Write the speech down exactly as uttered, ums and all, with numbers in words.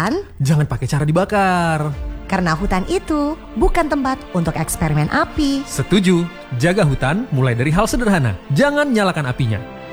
hutan, jangan pakai cara dibakar. karena hutan itu bukan tempat untuk eksperimen api. Setuju, jaga hutan mulai dari hal sederhana. Jangan nyalakan apinya.